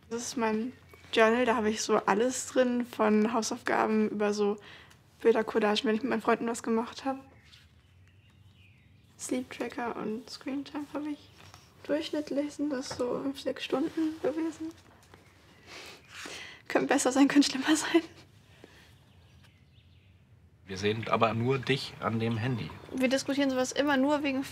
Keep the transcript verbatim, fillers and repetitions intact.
Das ist mein Journal, da habe ich so alles drin, von Hausaufgaben über so Bildercollagen, wenn ich mit meinen Freunden was gemacht habe. Sleep Tracker und Screen Time habe ich. Durchschnittlich sind das so fünf, sechs Stunden gewesen. Könnte besser sein, könnte schlimmer sein. Wir sehen aber nur dich an dem Handy. Wir diskutieren sowas immer nur wegen